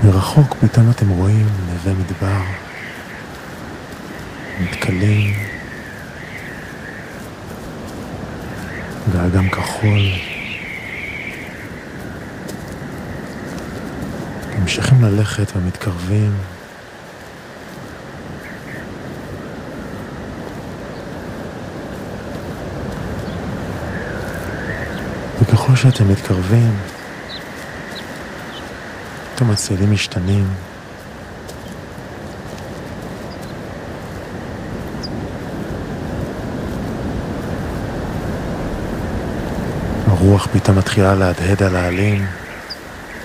מרחוק פתאום אתם רואים נווה מדבר, מתקלים, ואגם כחול. ממשיכים ללכת ומתקרבים. וככל שאתם מתקרבים, פתאום הצלילים משתנים. הרוח פתאום מתחילה להדהד על העלים.